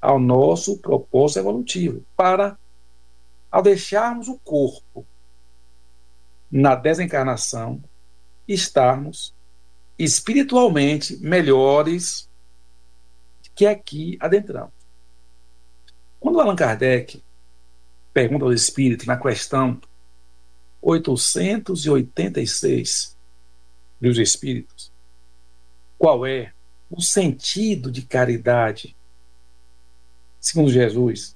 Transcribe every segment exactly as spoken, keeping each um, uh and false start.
ao nosso propósito evolutivo, para, ao deixarmos o corpo na desencarnação, estarmos espiritualmente melhores que aqui adentramos. Quando Allan Kardec pergunta aos espíritos, na questão oitocentos e oitenta e seis dos espíritos, qual é o sentido de caridade, segundo Jesus,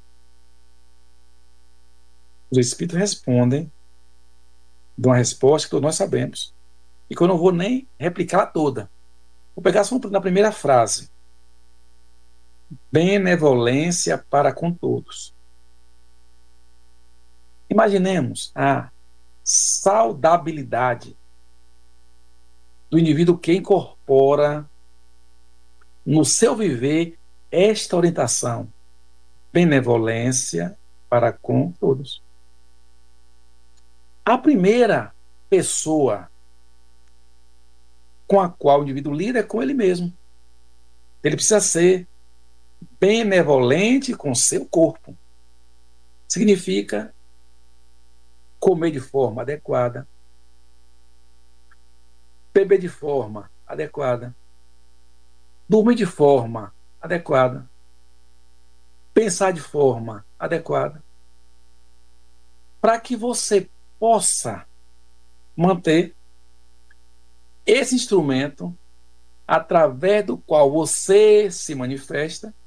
os espíritos respondem, dão uma resposta que todos nós sabemos, e que eu não vou nem replicá-la toda. Vou pegar só na primeira frase: benevolência para com todos. Imaginemos a saudabilidade do indivíduo que incorpora no seu viver esta orientação: benevolência para com todos. A primeira pessoa com a qual o indivíduo lida é com ele mesmo. Ele precisa ser benevolente com seu corpo. Significa comer de forma adequada, beber de forma adequada, dormir de forma adequada, pensar de forma adequada, para que você possa manter esse instrumento através do qual você se manifesta